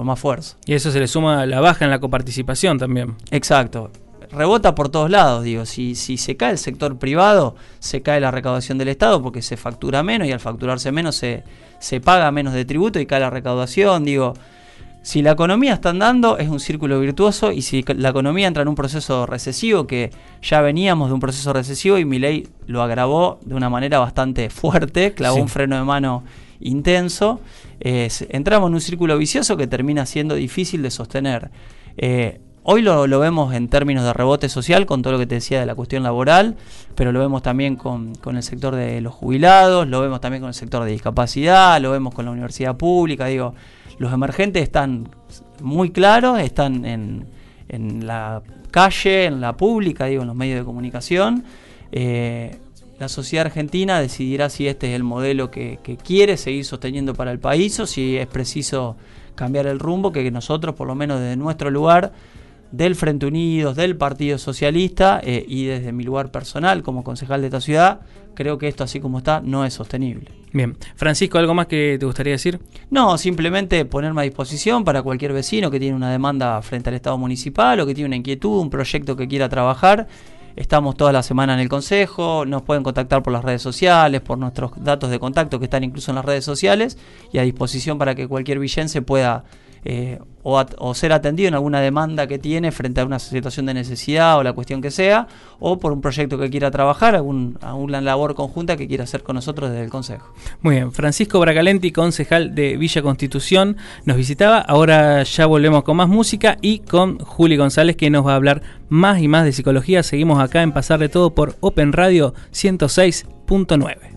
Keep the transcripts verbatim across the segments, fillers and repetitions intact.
con más fuerza. Y eso se le suma a la baja en la coparticipación también. Exacto. Rebota por todos lados, digo, si, si se cae el sector privado, se cae la recaudación del Estado porque se factura menos y al facturarse menos se, se paga menos de tributo y cae la recaudación, digo, si la economía está andando es un círculo virtuoso y si la economía entra en un proceso recesivo, que ya veníamos de un proceso recesivo y Milei lo agravó de una manera bastante fuerte, clavó sí. un freno de mano intenso, eh, entramos en un círculo vicioso que termina siendo difícil de sostener. Eh, Hoy lo, lo vemos en términos de rebote social con todo lo que te decía de la cuestión laboral, pero lo vemos también con, con el sector de los jubilados, lo vemos también con el sector de discapacidad, lo vemos con la universidad pública. Digo, los emergentes están muy claros, están en, en la calle, en la pública, digo, en los medios de comunicación. Eh, la sociedad argentina decidirá si este es el modelo que, que quiere seguir sosteniendo para el país o si es preciso cambiar el rumbo, que nosotros, por lo menos desde nuestro lugar, del Frente Unidos, del Partido Socialista eh, y desde mi lugar personal como concejal de esta ciudad, creo que esto así como está no es sostenible. Bien. Francisco, ¿algo más que te gustaría decir? No, simplemente ponerme a disposición para cualquier vecino que tiene una demanda frente al Estado municipal o que tiene una inquietud, un proyecto que quiera trabajar. Estamos toda la semana en el Consejo, nos pueden contactar por las redes sociales, por nuestros datos de contacto que están incluso en las redes sociales y a disposición para que cualquier villense pueda eh, o, at- o ser atendido en alguna demanda que tiene frente a una situación de necesidad o la cuestión que sea, o por un proyecto que quiera trabajar, algún, alguna labor conjunta que quiera hacer con nosotros desde el Consejo. Muy bien, Francisco Bracalenti, concejal de Villa Constitución, nos visitaba. Ahora ya volvemos con más música y con Juli González, que nos va a hablar más y más de psicología. Seguimos acá en Pasarle Todo por Open Radio ciento seis punto nueve.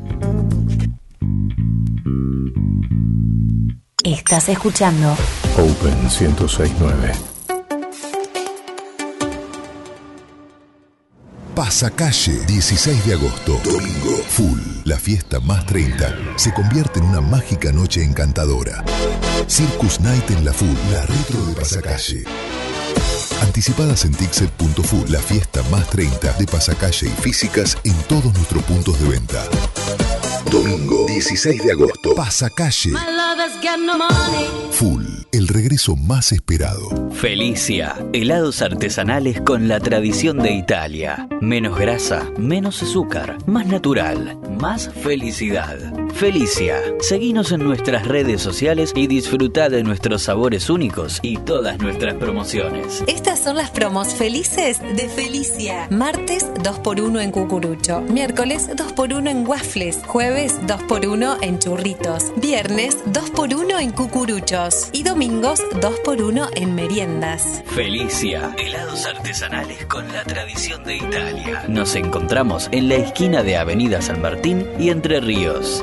Estás escuchando Open ciento seis punto nueve. Pasacalle, dieciséis de agosto, domingo, full. La fiesta más treinta se convierte en una mágica noche encantadora. Circus Night en la Full, la retro de Pasacalle. Anticipadas en Tixet punto full, la fiesta más treinta de Pasacalle y físicas en todos nuestros puntos de venta. Domingo, dieciséis de agosto, Pasacalle. Full, el regreso más esperado. Felicia, helados artesanales con la tradición de Italia. Menos grasa, menos azúcar, más natural, más felicidad. Felicia, seguinos en nuestras redes sociales y disfruta de nuestros sabores únicos y todas nuestras promociones. Estas son las promos felices de Felicia. Martes dos por uno en cucurucho. Miércoles dos por uno en waffles. Jueves dos por uno en churritos. Viernes dos por uno en cucuruchos. Y domingos dos por uno en meriendas. Felicia, helados artesanales con la tradición de Italia. Nos encontramos en la esquina de Avenida San Martín y Entre Ríos.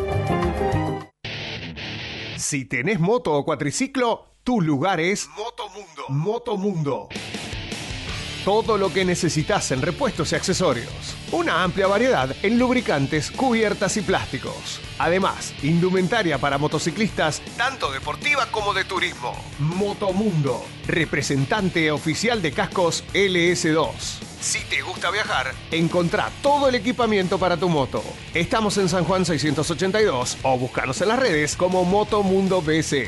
Si tenés moto o cuatriciclo, tu lugar es Motomundo. Motomundo. Todo lo que necesitas en repuestos y accesorios. Una amplia variedad en lubricantes, cubiertas y plásticos. Además, indumentaria para motociclistas, tanto deportiva como de turismo. Motomundo, representante oficial de cascos L S dos. Si te gusta viajar, encontrá todo el equipamiento para tu moto. Estamos en San Juan seiscientos ochenta y dos o búscanos en las redes como Motomundo B C.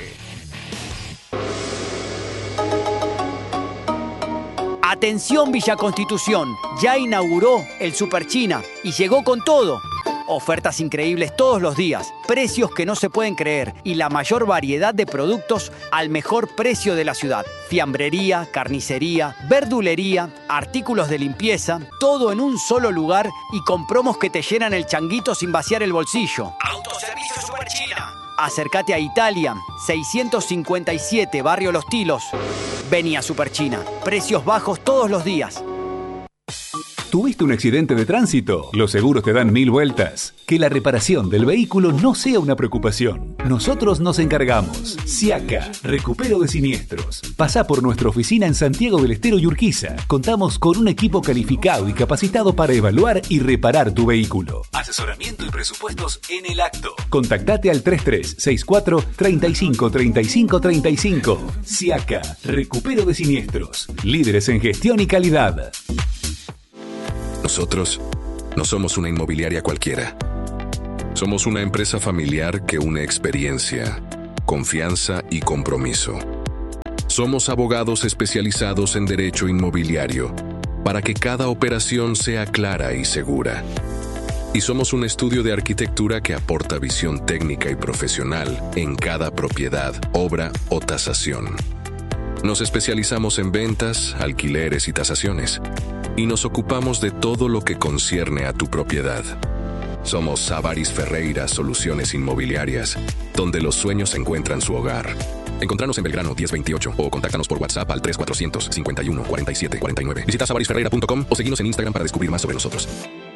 Atención Villa Constitución, ya inauguró el Super China y llegó con todo. Ofertas increíbles todos los días, precios que no se pueden creer y la mayor variedad de productos al mejor precio de la ciudad. Fiambrería, carnicería, verdulería, artículos de limpieza, todo en un solo lugar y con promos que te llenan el changuito sin vaciar el bolsillo. Autoservicio Super China. Acércate a Italia, seiscientos cincuenta y siete, Barrio Los Tilos. Vení a Super China, precios bajos todos los días. ¿Tuviste un accidente de tránsito? Los seguros te dan mil vueltas. Que la reparación del vehículo no sea una preocupación. Nosotros nos encargamos. Siaca, recupero de siniestros. Pasá por nuestra oficina en Santiago del Estero y Urquiza. Contamos con un equipo calificado y capacitado para evaluar y reparar tu vehículo. Asesoramiento y presupuestos en el acto. Contactate al treinta y tres sesenta y cuatro, treinta y cinco, treinta y cinco, treinta y cinco. Siaca, recupero de siniestros. Líderes en gestión y calidad. Nosotros no somos una inmobiliaria cualquiera. Somos una empresa familiar que une experiencia, confianza y compromiso. Somos abogados especializados en derecho inmobiliario, para que cada operación sea clara y segura. Y somos un estudio de arquitectura que aporta visión técnica y profesional en cada propiedad, obra o tasación. Nos especializamos en ventas, alquileres y tasaciones, y nos ocupamos de todo lo que concierne a tu propiedad. Somos Savaris Ferreira Soluciones Inmobiliarias, donde los sueños encuentran su hogar. Encontranos en Belgrano diez veintiocho o contáctanos por WhatsApp al tres cuatrocientos cincuenta y uno cuarenta y siete cuarenta y nueve. Visita savaris ferreira punto com o seguinos en Instagram para descubrir más sobre nosotros.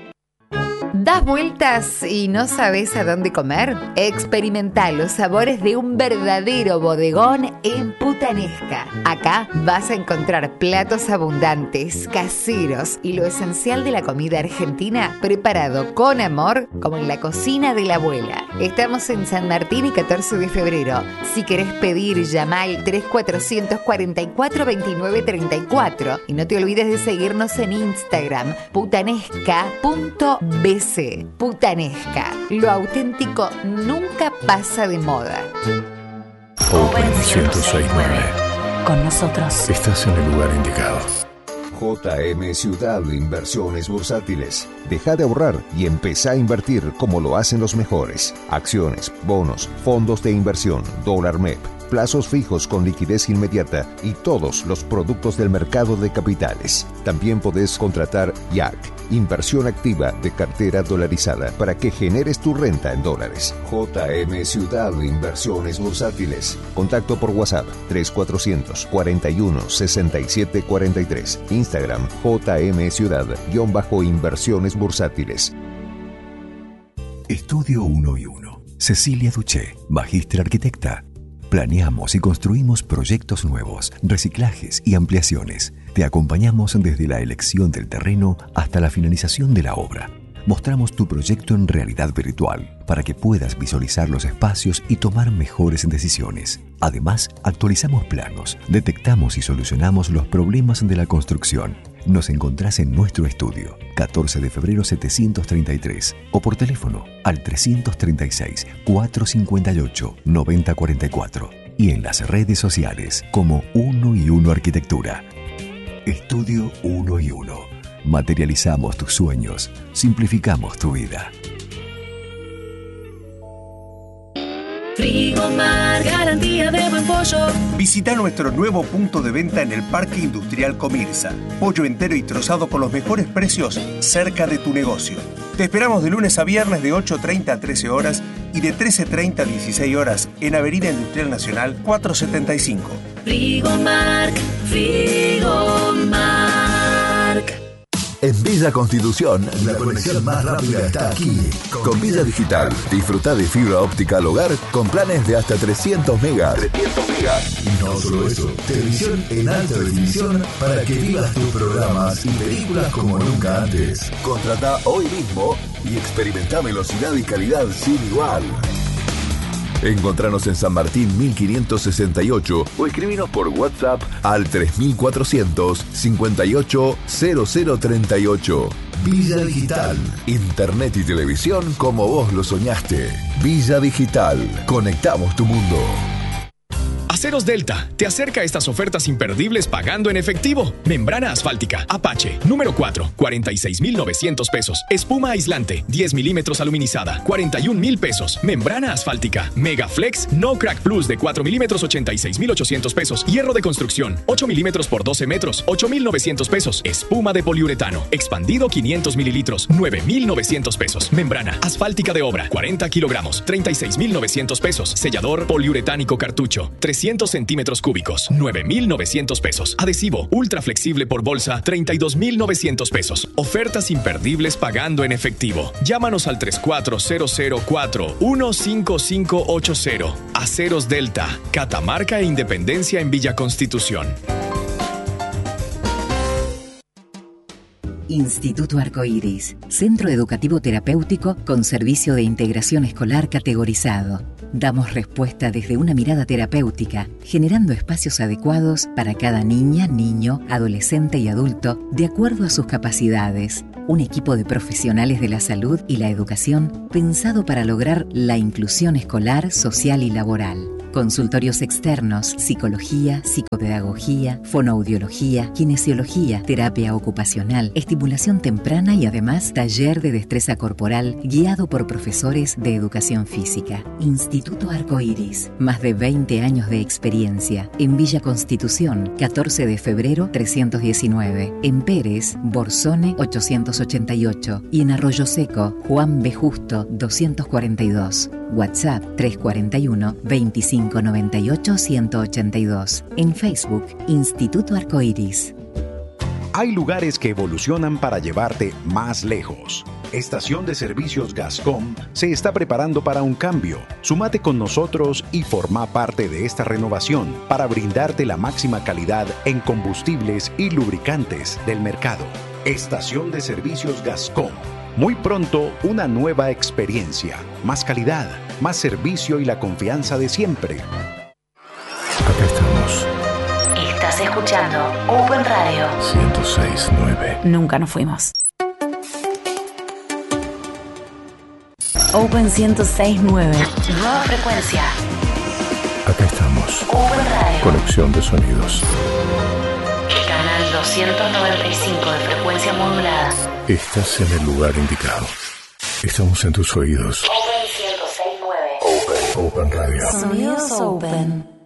¿Das vueltas y no sabes a dónde comer? Experimenta los sabores de un verdadero bodegón en Putanesca. Acá vas a encontrar platos abundantes, caseros y lo esencial de la comida argentina preparado con amor como en la cocina de la abuela. Estamos en San Martín y catorce de febrero. Si querés pedir, llama al tres cuatrocientos cuarenta y cuatro veintinueve treinta y cuatro y no te olvides de seguirnos en Instagram putanesca punto b c. Putanesca, lo auténtico nunca pasa de moda. Open ciento seis punto nueve. Con nosotros Estás en el lugar indicado. J M Ciudad Inversiones Bursátiles. Deja de ahorrar y empezá a invertir como lo hacen los mejores. Acciones, bonos, fondos de inversión, dólar M E P, plazos fijos con liquidez inmediata y todos los productos del mercado de capitales. También podés contratar I A C, inversión activa de cartera dolarizada, para que generes tu renta en dólares. J M Ciudad Inversiones Bursátiles. Contacto por WhatsApp tres cuatrocientos cuarenta y uno sesenta y siete cuarenta y tres. Instagram J M Ciudad-Inversiones Bursátiles. Estudio uno y uno. Cecilia Duché, magíster arquitecta. Planeamos y construimos proyectos nuevos, reciclajes y ampliaciones. Te acompañamos desde la elección del terreno hasta la finalización de la obra. Mostramos tu proyecto en realidad virtual para que puedas visualizar los espacios y tomar mejores decisiones. Además, actualizamos planos, detectamos y solucionamos los problemas de la construcción. Nos encontrás en nuestro estudio, catorce de febrero setecientos treinta y tres, o por teléfono al trescientos treinta y seis, cuatrocientos cincuenta y ocho, noventa cuarenta y cuatro y en las redes sociales como uno y uno Arquitectura. Estudio uno y uno. Materializamos tus sueños, simplificamos tu vida. Frigomar, garantía de buen pollo. Visita nuestro nuevo punto de venta en el Parque Industrial Comirsa. Pollo entero y trozado por los mejores precios cerca de tu negocio. Te esperamos de lunes a viernes de ocho treinta a trece horas y de trece treinta a dieciséis horas en Avenida Industrial Nacional cuatrocientos setenta y cinco. Frigomar, Frigomar. En Villa Constitución, la conexión más rápida está aquí. Con Villa Digital, disfruta de fibra óptica al hogar con planes de hasta trescientos megas. trescientos megas. Y no solo eso, televisión en alta definición para que vivas tus programas y películas como nunca antes. Contrata hoy mismo y experimenta velocidad y calidad sin igual. Encontranos en San Martín mil quinientos sesenta y ocho o escribinos por WhatsApp al tres mil cuatrocientos cincuenta y ocho cero cero treinta y ocho. Villa Digital, internet y televisión como vos lo soñaste. Villa Digital, conectamos tu mundo. Aceros Delta te acerca a estas ofertas imperdibles pagando en efectivo. Membrana asfáltica Apache número cuatro, cuarenta y seis mil novecientos pesos. Espuma aislante diez milímetros aluminizada, cuarenta y un mil pesos. Membrana asfáltica Mega Flex No Crack Plus de cuatro milímetros, ochenta y seis mil ochocientos pesos. Hierro de construcción ocho milímetros por doce metros, ocho mil novecientos pesos. Espuma de poliuretano expandido quinientos mililitros, nueve mil novecientos pesos. Membrana asfáltica de obra cuarenta kilogramos, treinta y seis mil novecientos pesos. Sellador poliuretánico cartucho trescientos centímetros cúbicos, nueve mil novecientos pesos. Adhesivo ultra flexible por bolsa, treinta y dos mil novecientos pesos. Ofertas imperdibles pagando en efectivo. Llámanos al tres cuatro cero cero cuatro uno cinco cinco ocho cero. Aceros Delta, Catamarca e Independencia en Villa Constitución. Instituto Arcoíris, Centro Educativo Terapéutico con servicio de integración escolar categorizado. Damos respuesta desde una mirada terapéutica, generando espacios adecuados para cada niña, niño, adolescente y adulto, de acuerdo a sus capacidades. Un equipo de profesionales de la salud y la educación pensado para lograr la inclusión escolar, social y laboral. Consultorios externos, psicología, psicopedagogía, fonoaudiología, kinesiología, terapia ocupacional, estimulación temprana y además taller de destreza corporal guiado por profesores de educación física. Instituto Arcoiris, más de veinte años de experiencia. En Villa Constitución, catorce de febrero trescientos diecinueve. En Pérez, Borsone ochocientos ochenta y ocho. Y en Arroyo Seco, Juan B. Justo doscientos cuarenta y dos. WhatsApp tres cuatro uno, veinticinco noventa y ocho, ciento ochenta y dos. En Facebook, Instituto Arcoiris. Hay lugares que evolucionan para llevarte más lejos. Estación de Servicios Gascom se está preparando para un cambio. Súmate con nosotros y forma parte de esta renovación para brindarte la máxima calidad en combustibles y lubricantes del mercado. Estación de Servicios Gascom. Muy pronto, una nueva experiencia, más calidad, más servicio y la confianza de siempre. Acá estamos. Estás escuchando Open Radio ciento seis punto nueve. Nunca nos fuimos. Open ciento seis punto nueve. Nueva frecuencia. Acá estamos. Open Radio. Conexión de sonidos. Canal doscientos noventa y cinco de frecuencia modulada. Estás en el lugar indicado. Estamos en tus oídos. Open ciento seis punto nueve. Open, Open Radio. Sonidos Open.